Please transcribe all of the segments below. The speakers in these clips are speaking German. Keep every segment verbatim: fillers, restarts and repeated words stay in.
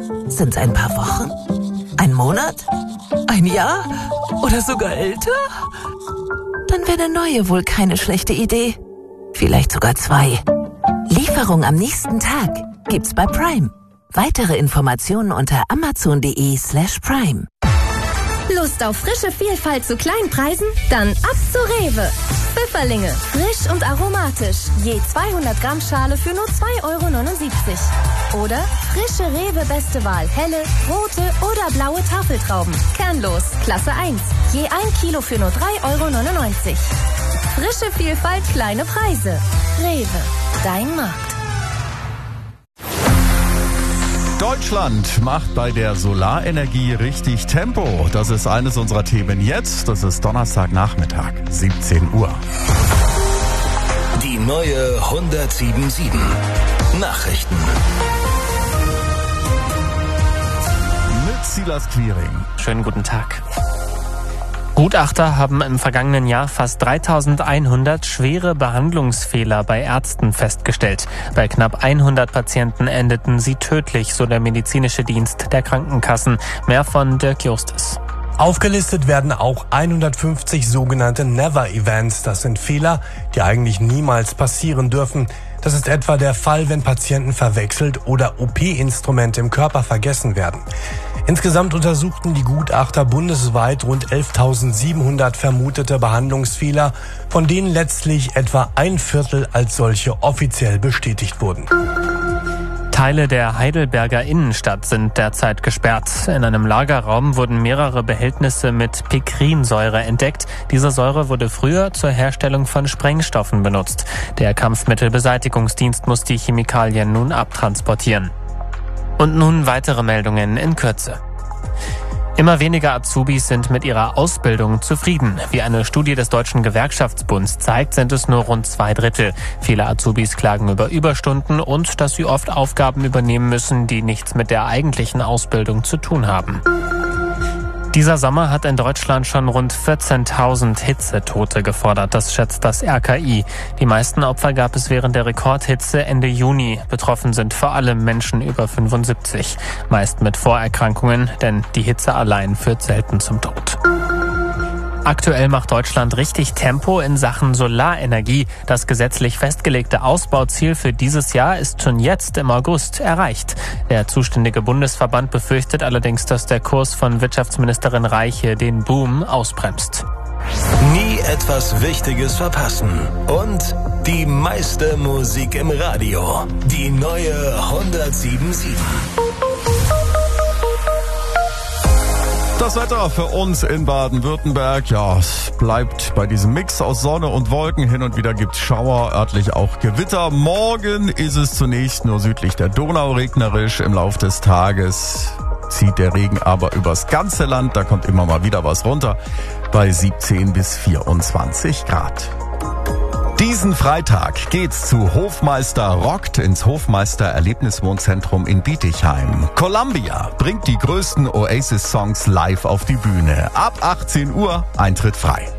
Sind's ein paar Wochen? Ein Monat? Ein Jahr? Oder sogar älter? Dann wäre eine neue wohl keine schlechte Idee. Vielleicht sogar zwei. Lieferung am nächsten Tag gibt's bei Prime. Weitere Informationen unter amazon.de slash prime. Lust auf frische Vielfalt zu Kleinpreisen? Dann ab zu Rewe. Pfifferlinge, frisch und aromatisch. Je zweihundert Gramm Schale für nur zwei Euro neunundsiebzig. Oder frische Rewe Beste Wahl, helle, rote oder blaue Tafeltrauben. Kernlos, Klasse eins. Je ein Kilo für nur drei Euro neunundneunzig. Frische Vielfalt, kleine Preise. Rewe, dein Markt. Deutschland macht bei der Solarenergie richtig Tempo. Das ist eines unserer Themen jetzt. Das ist Donnerstagnachmittag, siebzehn Uhr. Die neue hundertsieben Komma sieben Nachrichten. Mit Silas Quiring. Schönen guten Tag. Gutachter haben im vergangenen Jahr fast dreitausendeinhundert schwere Behandlungsfehler bei Ärzten festgestellt. Bei knapp hundert Patienten endeten sie tödlich, so der medizinische Dienst der Krankenkassen. Mehr von Dirk Justus. Aufgelistet werden auch hundertfünfzig sogenannte Never-Events. Das sind Fehler, die eigentlich niemals passieren dürfen. Das ist etwa der Fall, wenn Patienten verwechselt oder O P-Instrumente im Körper vergessen werden. Insgesamt untersuchten die Gutachter bundesweit rund elftausendsiebenhundert vermutete Behandlungsfehler, von denen letztlich etwa ein Viertel als solche offiziell bestätigt wurden. Teile der Heidelberger Innenstadt sind derzeit gesperrt. In einem Lagerraum wurden mehrere Behältnisse mit Pikrinsäure entdeckt. Diese Säure wurde früher zur Herstellung von Sprengstoffen benutzt. Der Kampfmittelbeseitigungsdienst muss die Chemikalien nun abtransportieren. Und nun weitere Meldungen in Kürze. Immer weniger Azubis sind mit ihrer Ausbildung zufrieden. Wie eine Studie des Deutschen Gewerkschaftsbunds zeigt, sind es nur rund zwei Drittel. Viele Azubis klagen über Überstunden und dass sie oft Aufgaben übernehmen müssen, die nichts mit der eigentlichen Ausbildung zu tun haben. Dieser Sommer hat in Deutschland schon rund vierzehntausend Hitzetote gefordert, das schätzt das R K I. Die meisten Opfer gab es während der Rekordhitze Ende Juni. Betroffen sind vor allem Menschen über fünfundsiebzig, meist mit Vorerkrankungen, denn die Hitze allein führt selten zum Tod. Aktuell macht Deutschland richtig Tempo in Sachen Solarenergie. Das gesetzlich festgelegte Ausbauziel für dieses Jahr ist schon jetzt im August erreicht. Der zuständige Bundesverband befürchtet allerdings, dass der Kurs von Wirtschaftsministerin Reiche den Boom ausbremst. Nie etwas Wichtiges verpassen. Und die meiste Musik im Radio. Die neue hundertsieben Komma sieben. Das Wetter für uns in Baden-Württemberg, ja, es bleibt bei diesem Mix aus Sonne und Wolken. Hin und wieder gibt's Schauer, örtlich auch Gewitter. Morgen ist es zunächst nur südlich der Donau regnerisch. Im Lauf des Tages zieht der Regen aber übers ganze Land. Da kommt immer mal wieder was runter bei siebzehn bis vierundzwanzig Grad. Diesen Freitag geht's zu Hofmeister Rockt ins Hofmeister Erlebniswohnzentrum in Bietigheim. Columbia bringt die größten Oasis-Songs live auf die Bühne. Ab achtzehn Uhr Eintritt frei.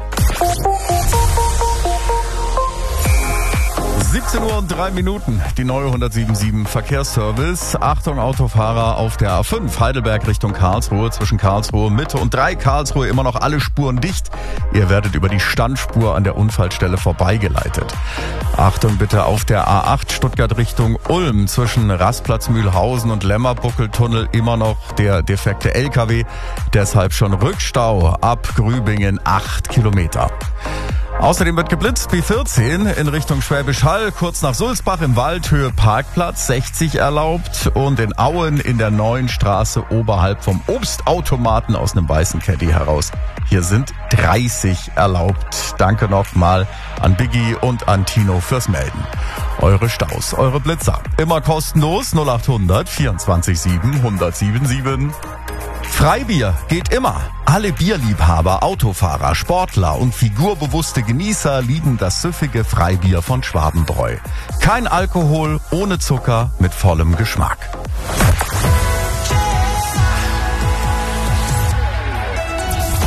siebzehn Uhr und drei Minuten, die neue hundertsieben Komma sieben Verkehrsservice. Achtung Autofahrer auf der A fünf, Heidelberg Richtung Karlsruhe, zwischen Karlsruhe Mitte und drei Karlsruhe immer noch alle Spuren dicht. Ihr werdet über die Standspur an der Unfallstelle vorbeigeleitet. Achtung bitte auf der A acht Stuttgart Richtung Ulm, zwischen Rastplatz Mühlhausen und Lämmerbuckeltunnel immer noch der defekte L K W. Deshalb schon Rückstau ab Grübingen acht Kilometer. Außerdem wird geblitzt B vierzehn in Richtung Schwäbisch Hall, kurz nach Sulzbach im Waldhöhe Parkplatz sechzig erlaubt und in Auen in der neuen Straße oberhalb vom Obstautomaten aus einem weißen Caddy heraus. Hier sind dreißig erlaubt. Danke nochmal an Biggie und an Tino fürs Melden. Eure Staus, eure Blitzer. Immer kostenlos null acht hundert vierundzwanzig sieben hundertsieben sieben. Freibier geht immer. Alle Bierliebhaber, Autofahrer, Sportler und figurbewusste Genießer lieben das süffige Freibier von Schwabenbräu. Kein Alkohol, ohne Zucker, mit vollem Geschmack.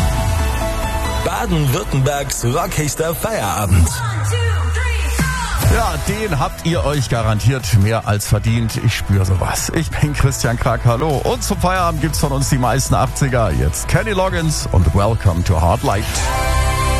Baden-Württembergs rockigster Feierabend. Ja, den habt ihr euch garantiert mehr als verdient. Ich spüre sowas. Ich bin Christian Krack, hallo. Und zum Feierabend gibt's von uns die meisten achtziger. Jetzt Kenny Loggins und Welcome to Hard Light.